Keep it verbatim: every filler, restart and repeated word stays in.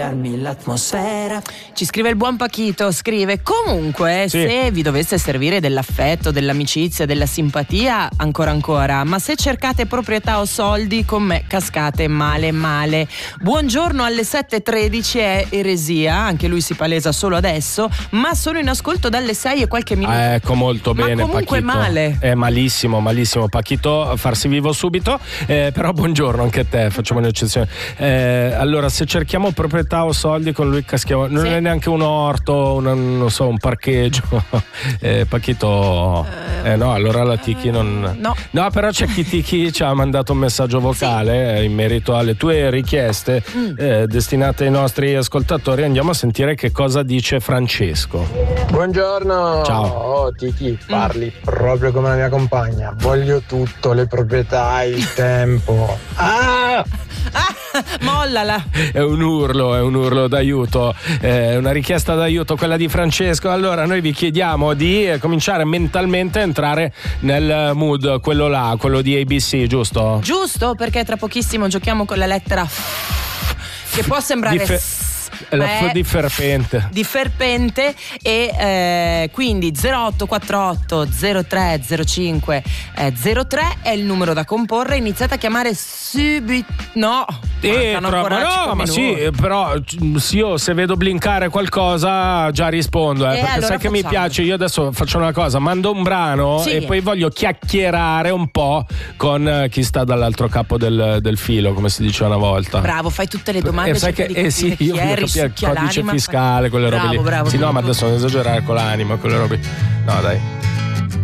l'atmosfera. Ci scrive il buon Pachito, scrive: comunque Sì. se vi dovesse servire dell'affetto, dell'amicizia, della simpatia, ancora ancora, ma se cercate proprietà o soldi, con me cascate male male. Buongiorno alle sette e tredici è eresia, anche lui si palesa solo adesso, ma sono in ascolto dalle sei e qualche minuto. Ah, ecco, molto Ma bene comunque Pachito. male. È malissimo, malissimo Pachito, farsi vivo subito, eh, però buongiorno anche a te, facciamo un'eccezione. Eh, allora, se cerchiamo proprietà o soldi, con lui caschiamo, non Sì. è neanche un orto, una, non so, un parcheggio. eh, Pachito, eh, no, allora la Tiki non. No. No, però c'è chi Tiki ci ha mandato un messaggio vocale eh, in merito alle tue richieste Mm. eh, destinate ai nostri ascoltatori. Andiamo a sentire che cosa dice Francesco. Buongiorno. Ciao. Oh Tiki, parli proprio come la mia compagna. Voglio tutto, le proprietà, il tempo. Ah! Ah, mollala. È un urlo, è un urlo d'aiuto, è una richiesta d'aiuto quella di Francesco. Allora noi vi chiediamo di eh, cominciare mentalmente a entrare nel mood, quello là, quello di A B C, giusto? Giusto, perché tra pochissimo giochiamo con la lettera F, che può sembrare Di fe- S, È la ma F di Ferpente. di Ferpente. E eh, quindi zero otto quattro otto zero tre zero cinque zero tre è il numero da comporre. Iniziate a chiamare subito. No, Eh, mancano però, ancora ma no, cinque ma sì, minuti. eh, però c- sì, io se vedo blinkare qualcosa già rispondo, eh, Eh, perché allora sai che mi facciamo. piace. Io adesso faccio una cosa, mando un brano Sì. e poi voglio chiacchierare un po' con eh, chi sta dall'altro capo del, del filo, come si diceva una volta. Bravo, fai tutte le domande. Eh, sai che, cerca di eh sì, capire io chi voglio è, capire il risucchia codice l'anima, fiscale, quelle robe bravo, lì. bravo, sì, no, bravo. ma adesso non esagerare con l'anima, quelle robe. No, dai.